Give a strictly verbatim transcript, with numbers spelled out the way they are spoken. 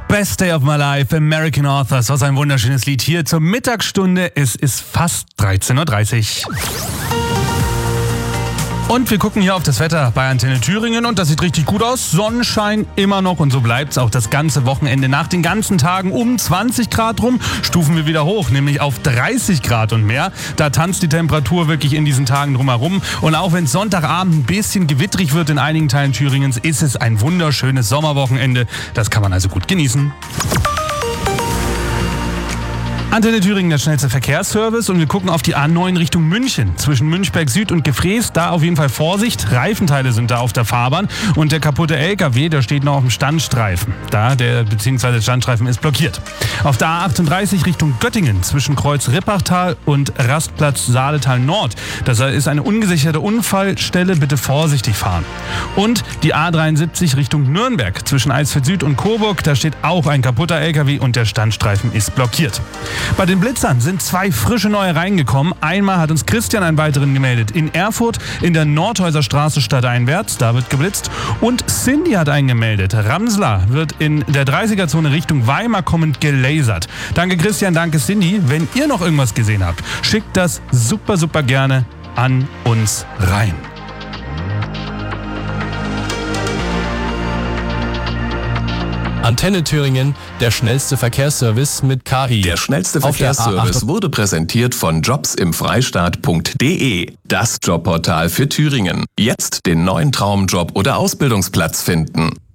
Best Day of My Life, American Authors. Was ein wunderschönes Lied hier zur Mittagsstunde. Es ist fast dreizehn Uhr dreißig. Und wir gucken hier auf das Wetter bei Antenne Thüringen und das sieht richtig gut aus. Sonnenschein immer noch und so bleibt's auch das ganze Wochenende. Nach den ganzen Tagen um zwanzig Grad rum stufen wir wieder hoch, nämlich auf dreißig Grad und mehr. Da tanzt die Temperatur wirklich in diesen Tagen drumherum. Und auch wenn es Sonntagabend ein bisschen gewittrig wird in einigen Teilen Thüringens, ist es ein wunderschönes Sommerwochenende. Das kann man also gut genießen. Antenne Thüringen, der schnellste Verkehrsservice, und wir gucken auf die A neun Richtung München. Zwischen Münchberg Süd und Gefrees, da auf jeden Fall Vorsicht. Reifenteile sind da auf der Fahrbahn und der kaputte L K W, der steht noch auf dem Standstreifen. Da, der bzw. der Standstreifen ist blockiert. Auf der A achtunddreißig Richtung Göttingen, zwischen Kreuz Rippachtal und Rastplatz Saaletal Nord. Das ist eine ungesicherte Unfallstelle, bitte vorsichtig fahren. Und die A dreiundsiebzig Richtung Nürnberg, zwischen Eisfeld Süd und Coburg, da steht auch ein kaputter L K W und der Standstreifen ist blockiert. Bei den Blitzern sind zwei frische neue reingekommen. Einmal hat uns Christian einen weiteren gemeldet. In Erfurt, in der Nordhäuser Straße stadteinwärts, da wird geblitzt. Und Cindy hat einen gemeldet. Ramsler wird in der dreißiger-Zone Richtung Weimar kommend gelasert. Danke Christian, danke Cindy. Wenn ihr noch irgendwas gesehen habt, schickt das super, super gerne an uns rein. Antenne Thüringen, der schnellste Verkehrsservice mit K I. Der schnellste Verkehrsservice wurde präsentiert von jobs im freistaat punkt de, das Jobportal für Thüringen. Jetzt den neuen Traumjob oder Ausbildungsplatz finden.